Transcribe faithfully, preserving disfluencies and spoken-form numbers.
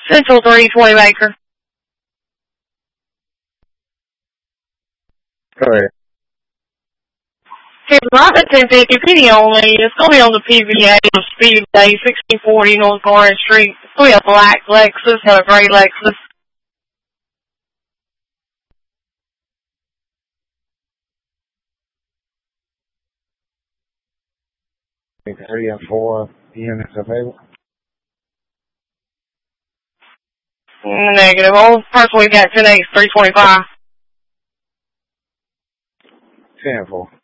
Central three, twenty Baker. Go ahead. It's not at ten fifty, Penny only. It's going to be on the P V A of Speedway, sixteen forty North Orange Street. It's going to be a black Lexus and a gray Lexus. Three and four units available. Negative. Only person we got ten X, three twenty-five. Ten four.